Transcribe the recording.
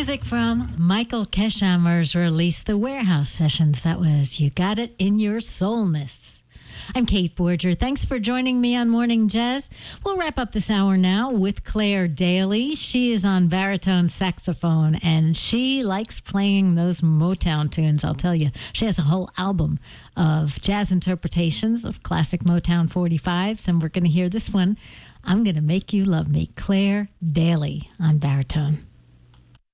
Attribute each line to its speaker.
Speaker 1: Music from Michael Keshammer's release, The Warehouse Sessions. That was You Got It in Your Soulness. I'm Kate Borger. Thanks for joining me on Morning Jazz. We'll wrap up this hour now with Claire Daly. She is on baritone saxophone, and she likes playing those Motown tunes, I'll tell you. She has a whole album of jazz interpretations of classic Motown 45s, and we're going to hear this one, I'm Gonna Make You Love Me, Claire Daly on baritone.